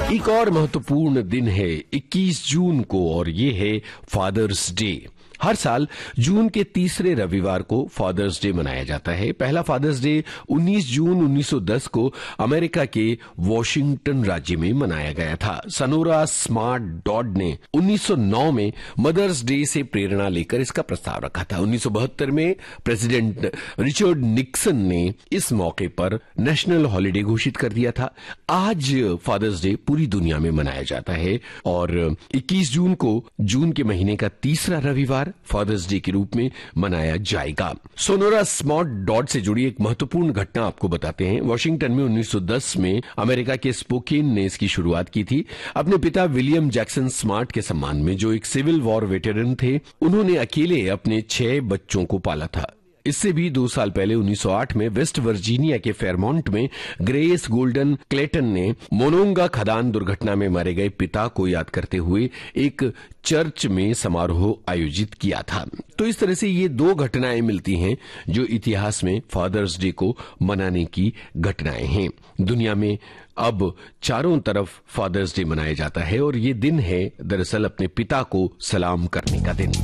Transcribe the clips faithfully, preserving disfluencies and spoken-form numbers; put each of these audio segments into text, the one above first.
एक और महत्वपूर्ण दिन है इक्कीस जून को और ये है फादर्स डे। हर साल जून के तीसरे रविवार को फादर्स डे मनाया जाता है। पहला फादर्स डे उन्नीस जून उन्नीस सौ दस को अमेरिका के वॉशिंगटन राज्य में मनाया गया था। सनोरा स्मार्ट डॉड ने उन्नीस सौ नौ में मदर्स डे से प्रेरणा लेकर इसका प्रस्ताव रखा था। उन्नीस सौ बहत्तर में प्रेसिडेंट रिचर्ड निक्सन ने इस मौके पर नेशनल हॉलिडे घोषित कर दिया था। आज फादर्स डे पूरी दुनिया में मनाया जाता है और इक्कीस जून को जून के महीने का तीसरा रविवार फादर्स डे के रूप में मनाया जाएगा। सोनोरा स्मार्ट डॉट से जुड़ी एक महत्वपूर्ण घटना आपको बताते हैं। वॉशिंगटन में उन्नीस सौ दस में अमेरिका के स्पोकेन ने इसकी शुरुआत की थी। अपने पिता विलियम जैक्सन स्मार्ट के सम्मान में, जो एक सिविल वॉर वेटरन थे। उन्होंने अकेले अपने छह बच्चों को पाला था। इससे भी दो साल पहले उन्नीस सौ आठ में वेस्ट वर्जीनिया के फेयरमाउंट में ग्रेस गोल्डन क्लेटन ने मोनोंगा खदान दुर्घटना में मारे गए पिता को याद करते हुए एक चर्च में समारोह आयोजित किया था। तो इस तरह से ये दो घटनाएं मिलती हैं जो इतिहास में फादर्स डे को मनाने की घटनाएं हैं। दुनिया में अब चारों तरफ फादर्स डे मनाया जाता है और ये दिन है दरअसल अपने पिता को सलाम करने का दिन।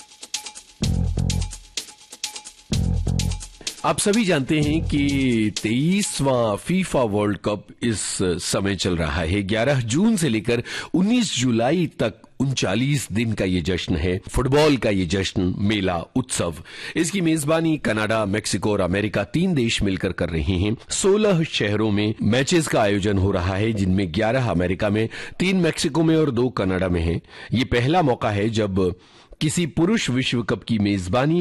आप सभी जानते हैं कि तेईसवां फीफा वर्ल्ड कप इस समय चल रहा है। ग्यारह जून से लेकर उन्नीस जुलाई तक उनचालीस दिन का ये जश्न है। फुटबॉल का ये जश्न, मेला, उत्सव, इसकी मेजबानी कनाडा, मेक्सिको और अमेरिका तीन देश मिलकर कर रहे हैं। सोलह शहरों में मैचेस का आयोजन हो रहा है, जिनमें ग्यारह अमेरिका में, तीन मैक्सिको में और दो कनाडा में है। ये पहला मौका है जब किसी पुरुष विश्व कप की मेजबानी